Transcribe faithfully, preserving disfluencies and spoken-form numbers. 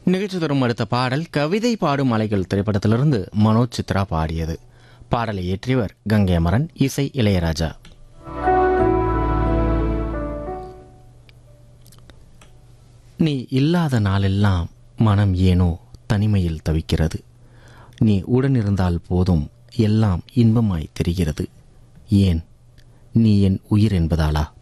நிகழ்ச்சி தரும் அடுத்த பாடல் கவிதை பாடும் அலைகள் திரைப்படத்திலிருந்து மனோஜ் சித்ரா பாடியது. பாடலை இயற்றியவர் கங்கை அமரன், இசை இளையராஜா. நீ இல்லாத நாளெல்லாம் மனம் ஏனோ தனிமையில் தவிக்கிறது. நீ உடனிருந்தால் போதும் எல்லாம் இன்பமாய் தெரிகிறது. ஏன்? நீ என் உயிர் என்பதாலா?